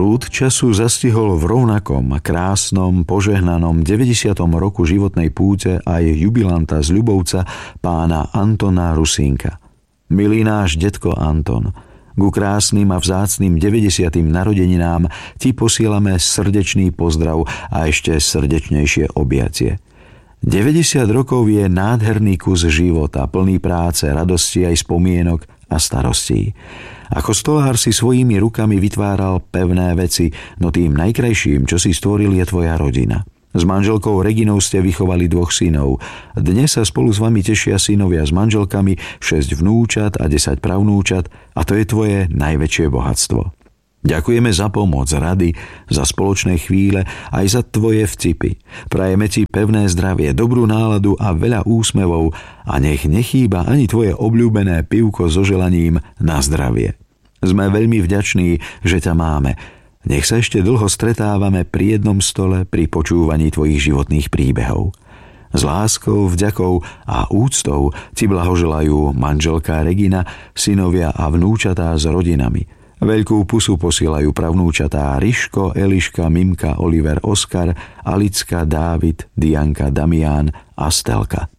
Prúd času zastihol v rovnakom krásnom, požehnanom 90. roku životnej púte aj jubilanta z Ľubovca, pána Antona Rusínka. Milý náš detko Anton, ku krásnym a vzácnym 90. narodeninám ti posielame srdečný pozdrav a ešte srdečnejšie objatie. 90 rokov je nádherný kus života, plný práce, radosti aj spomienok a starostí. Ako stolár si svojimi rukami vytváral pevné veci, no tým najkrajším, čo si stvoril, je tvoja rodina. S manželkou Reginou ste vychovali 2 synov. Dnes sa spolu s vami tešia synovia s manželkami, 6 vnúčat a 10 pravnúčat a to je tvoje najväčšie bohatstvo. Ďakujeme za pomoc, rady, za spoločné chvíle, aj za tvoje vtipy. Prajeme ti pevné zdravie, dobrú náladu a veľa úsmevov a nech nechýba ani tvoje obľúbené pivko so želaním na zdravie. Sme veľmi vďační, že ťa máme. Nech sa ešte dlho stretávame pri jednom stole pri počúvaní tvojich životných príbehov. S láskou, vďakou a úctou ti blahoželajú manželka Regina, synovia a vnúčatá s rodinami. Veľkú pusu posielajú pravnúčatá Riško, Eliška, Mimka, Oliver, Oskar, Alicka, Dávid, Dianka, Damián a Stelka.